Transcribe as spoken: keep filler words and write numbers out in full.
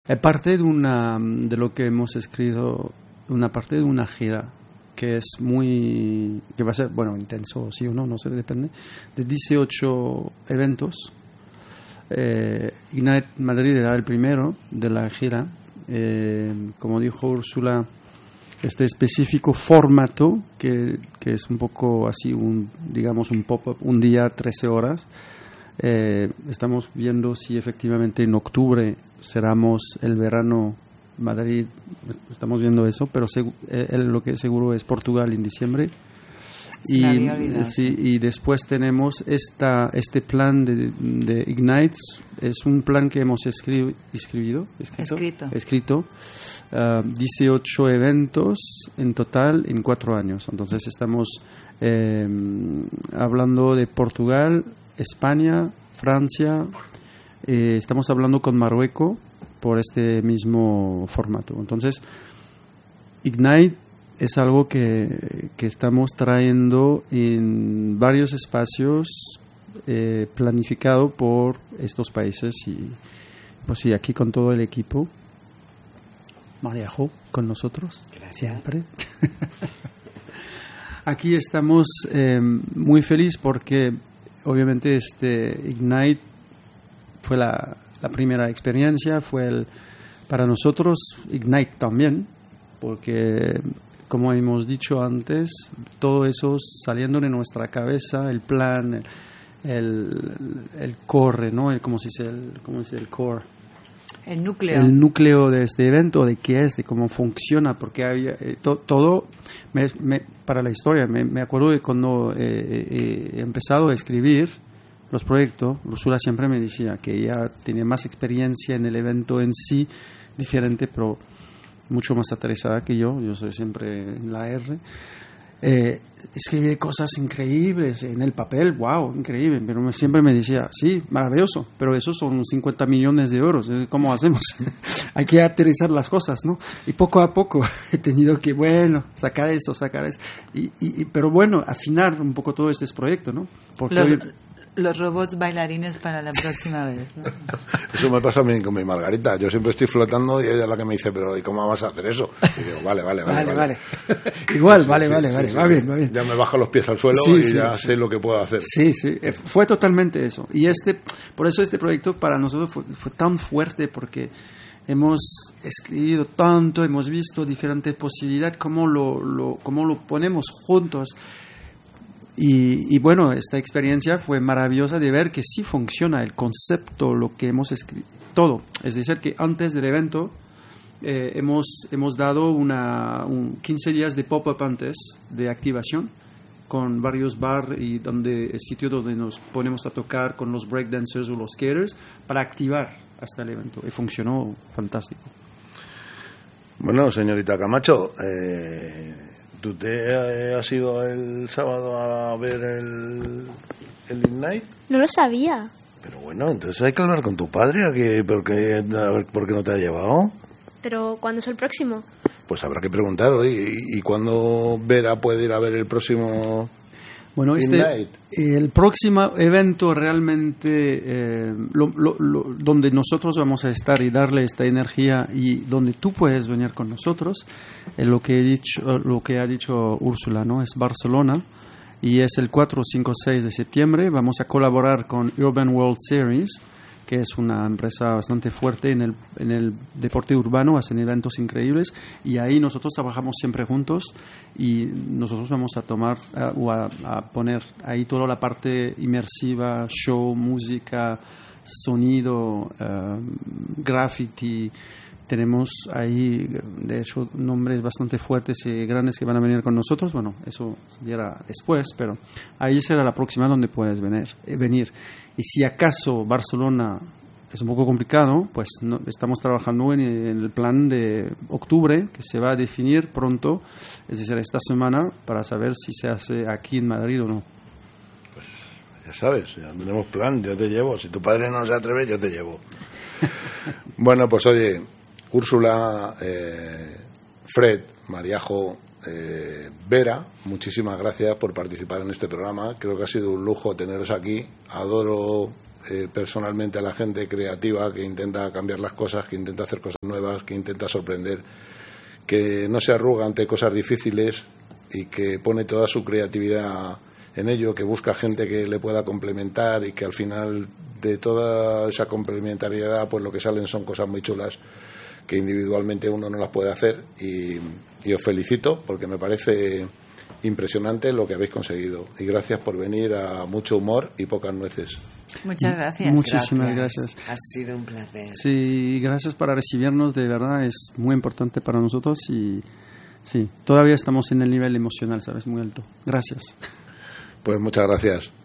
Es parte de, una, de lo que hemos escrito, una parte de una gira que es muy, que va a ser, bueno, intenso, sí o no, no sé, depende, de dieciocho eventos. Eh, Ignite Madrid era el primero de la gira. Eh, como dijo Úrsula, este específico formato, que, que es un poco así, un digamos un pop-up, un día, trece horas. Eh, estamos viendo si efectivamente en octubre cerramos el verano Madrid, estamos viendo eso, pero segu- eh, lo que seguro es Portugal en diciembre. Y, sí, y después tenemos esta, este plan de, de Ignite. Es un plan que hemos escri- escribido, escrito, escrito, escrito uh, dieciocho eventos en total en cuatro años. Entonces estamos eh, hablando de Portugal, España, Francia, eh, estamos hablando con Marruecos por este mismo formato. Entonces, Ignite es algo que, que estamos trayendo en varios espacios, eh, planificado por estos países, y pues sí, aquí con todo el equipo. Mariajo con nosotros. Gracias. Siempre. Aquí estamos eh, muy felices porque obviamente este Ignite fue la, la primera experiencia, fue el, para nosotros Ignite también, porque como hemos dicho antes, todo eso saliendo de nuestra cabeza, el plan, el, el, el core, ¿no? El, ¿cómo se dice el, cómo se dice el core? El núcleo. El núcleo de este evento, de qué es, de cómo funciona, porque había eh, to, todo, me, me, para la historia, me, me acuerdo de cuando eh, eh, he empezado a escribir los proyectos, Úrsula siempre me decía que ella tenía más experiencia en el evento en sí, diferente, pero mucho más aterrizada que yo, yo soy siempre en la R. Eh, escribí cosas increíbles en el papel, wow, increíble, pero me, siempre me decía, sí, maravilloso, pero eso son cincuenta millones de euros, ¿cómo hacemos? Hay que aterrizar las cosas, ¿no? Y poco a poco he tenido que, bueno, sacar eso, sacar eso, y, y, pero bueno, afinar un poco todo este proyecto, ¿no? Porque Los, hoy, los robots bailarines para la próxima vez, ¿no? Eso me pasa a mí con mi Margarita. Yo siempre estoy flotando y ella es la que me dice, pero ¿y cómo vas a hacer eso? Y digo, vale, vale, vale. Vale, vale. vale. Igual, Sí, vale, sí, vale, sí, vale. sí, Va sí. bien, va bien. Ya me bajo los pies al suelo Sí, y sí, ya sí. sé lo que puedo hacer. Sí, sí, fue totalmente eso. Y este, por eso este proyecto para nosotros fue, fue tan fuerte, porque hemos escrito tanto, hemos visto diferentes posibilidades, cómo lo, lo, cómo lo ponemos juntos. Y, y bueno, esta experiencia fue maravillosa de ver que sí funciona el concepto, lo que hemos escrito, todo. Es decir, que antes del evento eh, hemos, hemos dado una, un quince días de pop-up antes de activación, con varios bar y donde sitios donde nos ponemos a tocar con los breakdancers o los skaters para activar hasta el evento. Y funcionó fantástico. Bueno, señorita Camacho, eh, ¿tú te has ido el sábado a ver el, el Ignite? No lo sabía. Pero bueno, entonces hay que hablar con tu padre, ¿a qué, por, qué, a ver, ¿por qué no te ha llevado? Pero ¿cuándo es el próximo? Pues habrá que preguntar, ¿y, y cuándo Vera puede ir a ver el próximo Bueno, este, Ignite? el próximo evento realmente, eh, lo, lo, lo, donde nosotros vamos a estar y darle esta energía, y donde tú puedes venir con nosotros, es lo que he dicho, lo que ha dicho Úrsula, ¿no? Es Barcelona, y es el cuatro, cinco, seis de septiembre. Vamos a colaborar con Urban World Series, que es una empresa bastante fuerte en el, en el deporte urbano, hacen eventos increíbles, y ahí nosotros trabajamos siempre juntos, y nosotros vamos a tomar a, o a, a poner ahí toda la parte inmersiva, show, música, sonido, uh, graffiti. Tenemos ahí, de hecho, nombres bastante fuertes y grandes que van a venir con nosotros. Bueno, eso será después, pero ahí será la próxima donde puedes venir. Eh, venir. Y si acaso Barcelona es un poco complicado, pues no, estamos trabajando en, en el plan de octubre, que se va a definir pronto, es decir, esta semana, para saber si se hace aquí en Madrid o no. Pues ya sabes, ya tenemos plan, yo te llevo. Si tu padre no se atreve, yo te llevo. Bueno, pues oye, Úrsula, eh, Fred, Mariajo, eh, Vera, muchísimas gracias por participar en este programa. Creo que ha sido un lujo teneros aquí. Adoro eh, personalmente a la gente creativa que intenta cambiar las cosas, que intenta hacer cosas nuevas, que intenta sorprender, que no se arruga ante cosas difíciles y que pone toda su creatividad en ello, que busca gente que le pueda complementar y que al final de toda esa complementariedad pues lo que salen son cosas muy chulas que individualmente uno no las puede hacer, y, y os felicito porque me parece impresionante lo que habéis conseguido, y gracias por venir a Mucho Humor y Pocas Nueces. Muchas gracias. Muchísimas gracias. Ha sido un placer. Sí, gracias por recibirnos, de verdad es muy importante para nosotros, y sí, todavía estamos en el nivel emocional, ¿sabes? Muy alto. Gracias. Pues muchas gracias.